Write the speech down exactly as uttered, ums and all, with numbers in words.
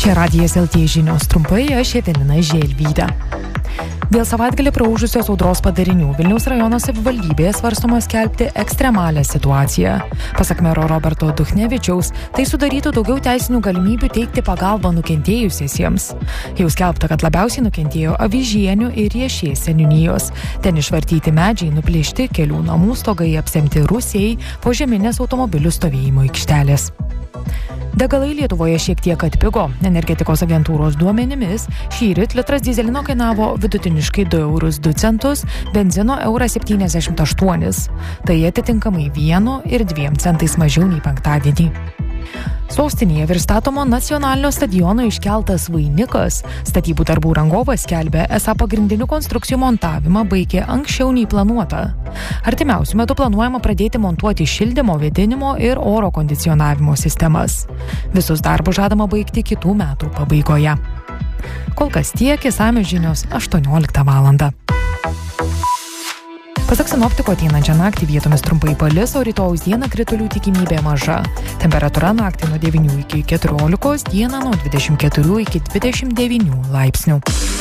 Čia Radijas L T žinios trumpai, aš Evelina Želvytė. Dėl savaitgalį praūžusios audros padarinių Vilniaus rajono savivaldybėje svarstoma skelbti ekstremalią situaciją. Pasak mero Roberto Duchnevičiaus, tai sudarytų daugiau teisinių galimybių teikti pagalbą nukentėjusiesiems. Jau skelbta, kad labiausiai nukentėjo Avižienių ir Riešės seniūnijos. Ten išvartyti medžiai, nuplėšti kelių namų stogai, apsemti rūsiai, požeminės automobilių stovėjimo aikštelės. Degalai Lietuvoje šiek tiek atpigo. Energetikos agentūros duomenimis šįryt litras dyzelino kainavo vidutiniškai du eurus du centus, benzino euras septyniasdešimt aštuonis. Tai atitinkamai vienu ir dviem centais mažiau nei penktadienį. Sostinėje virš statomo nacionalinio stadiono iškeltas vainikas. Statybų darbų rangovas skelbia, esą pagrindinių konstrukcijų montavimą baigė anksčiau nei planuota. Artimiausiu metu planuojama pradėti montuoti šildymo, vėdinimo ir oro kondicionavimo sistemas. Visus darbus žadama baigti kitų metų pabaigoje. Kol kas tiek, išsamios žinios aštuonioliktą valandą. Pasak sinoptiko, ateinančią naktį vietomis trumpai palis, o rytojaus dieną kritulių tikimybė maža. Temperatūra naktį nuo devynių iki keturiolikos, dieną nuo dvidešimt keturių iki dvidešimt devynių laipsnių.